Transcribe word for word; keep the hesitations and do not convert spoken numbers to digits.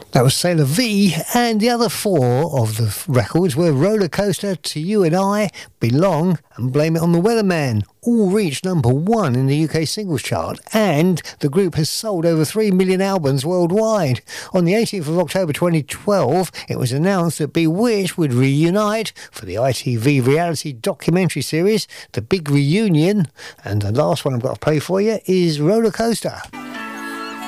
That was Sailor V, and the other four of the records were Roller Coaster, To You and I, Belong, and Blame It on the Weatherman. All reached number one in the U K singles chart, and the group has sold over three million albums worldwide. On the eighteenth of October twenty twelve, it was announced that Bewitched would reunite for the I T V reality documentary series, The Big Reunion. And the last one I've got to play for you is Roller Coaster.